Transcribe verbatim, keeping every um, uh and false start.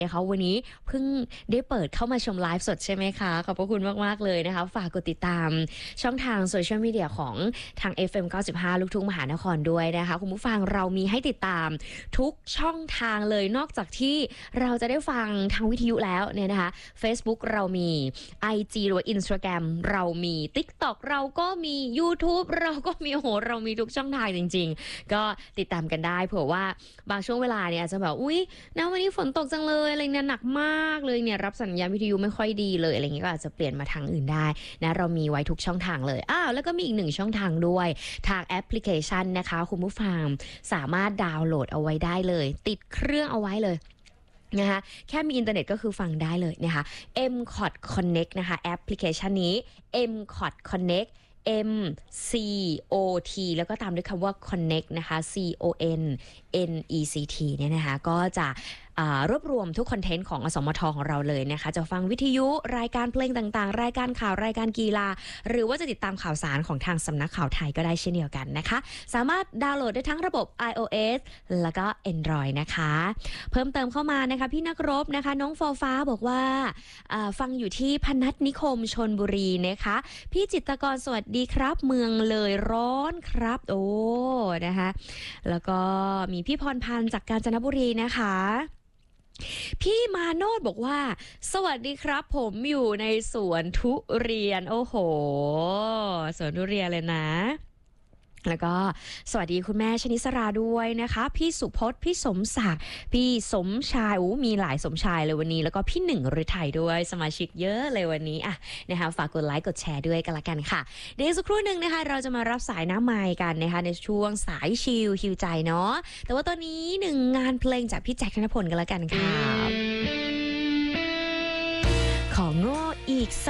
เขาวันนี้เพิ่งได้เปิดเข้ามาชมไลฟ์สดใช่ไหมคะขอบพระคุณมากๆเลยนะคะฝากกดติดตามช่องทางโซเชียลมีเดียของทาง เอฟ เอ็ม เก้าสิบห้า ลูกทุ่งมหานครด้วยนะคะคุณผู้ฟังเรามีให้ติดตามทุกช่องทางเลยนอกจากที่เราจะได้ฟังทางวิทยุแล้วเนี่ยนะคะ Facebook เรามี ไอ จี หรือว่า Instagram เรามี TikTok เราก็มี YouTube เราก็มีโอ้โหเรามีทุกช่องทางจริงๆก็ติดตามกันได้เผื่อว่าบางช่วงเวลาเนี่ยอาจจะแบบอุ๊ยนะวันนี้ฝนตกจังเลยอะไรเนี่ยหนักมากเลยเนี่ยรับสัญญาณวิทยุไม่ค่อยดีเลยอะไรเงี้ยก็อาจจะเปลี่ยนมาทางอื่นได้นะเรามีไว้ทุกช่องทางเลยอ้าวแล้วก็มีอีกหนึ่งช่องทางด้วยทางแอปพลิเคชันนะคะคุณผู้ฟังสามารถดาวน์โหลดเอาไว้ได้เลยติดเครื่องเอาไว้เลยนะคะแค่มีอินเทอร์เน็ตก็คือฟังได้เลยนะคะ เอ็ม คอท Connect นะคะแอปพลิเคชันนี้ เอ็ม คอท Connect M C O T แล้วก็ตามด้วยคำว่า Connect นะคะ C O N N E C T เนี่ยนะคะก็จะรวบรวมทุกคอนเทนต์ของอสมทของเราเลยนะคะจะฟังวิทยุรายการเพลงต่างๆรายการข่าวรายการกีฬาหรือว่าจะติดตามข่าวสารของทางสำนักข่าวไทยก็ได้เช่นเดียวกันนะคะสามารถดาวน์โหลดได้ทั้งระบบ iOS แล้วก็ Android นะคะเพิ่มเติมเข้ามานะคะพี่นักรบนะคะน้องฟอฟ้าบอกว่าฟังอยู่ที่พนัสนิคมชลบุรีนะคะพี่จิตรกรสวัสดีครับเมืองเลยร้อนครับโอ้นะคะแล้วก็มีพี่พรพันธ์จากกาญจนบุรีนะคะพี่มาโนดบอกว่าสวัสดีครับผมอยู่ในสวนทุเรียนโอ้โหสวนทุเรียนเลยนะแล้วก็สวัสดีคุณแม่ชนิสราด้วยนะคะพี่สุพจน์พี่สมศักดิ์พี่สมชายอู้มีหลายสมชายเลยวันนี้แล้วก็พี่หนึ่งฤทัยด้วยสมาชิกเยอะเลยวันนี้อ่ะนะคะฝากกดไลค์กดแชร์ด้วยกันละกันค่ะเดี๋ยวสักครู่หนึ่งนะคะเราจะมารับสายน้ำไมค์กันนะคะในช่วงสายชิลฮิวใจเนาะแต่ว่าตอนนี้หนึ่งงานเพลงจากพี่แจ็คธนพลกันละกันค่ะของโง่อีก